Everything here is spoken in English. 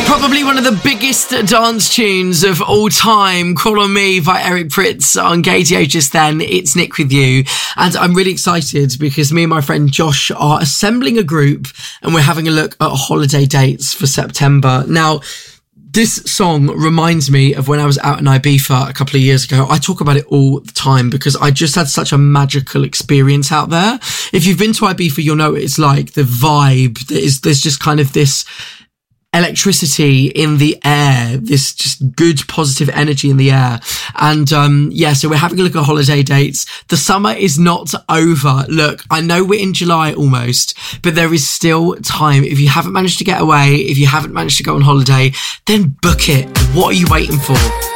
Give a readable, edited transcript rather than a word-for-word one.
Probably one of the biggest dance tunes of all time, Call On Me by Eric Prydz on KTO just then. It's Nick with you. And I'm really excited because me and my friend Josh are assembling a group and we're having a look at holiday dates for September. Now, this song reminds me of when I was out in Ibiza a couple of years ago. I talk about it all the time because I just had such a magical experience out there. If you've been to Ibiza, you'll know what it's like. The vibe, there's just kind of this electricity in the air, this just good positive energy in the air. And so we're having a look at holiday dates. The summer is not over. Look, I know we're in July almost, but there is still time. If you haven't managed to get away, if you haven't managed to go on holiday, then book it. What are you waiting for?